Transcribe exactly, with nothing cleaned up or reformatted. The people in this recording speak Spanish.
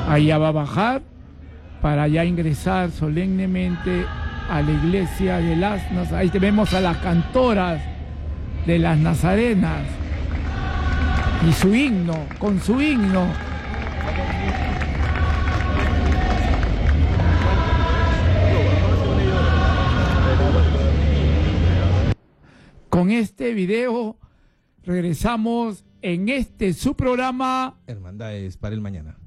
Allá va a bajar para ya ingresar solemnemente a la iglesia de las Nazarenas. Ahí vemos a las cantoras de las Nazarenas y su himno, con su himno. Con este video regresamos en este su programa Hermandades para el Mañana.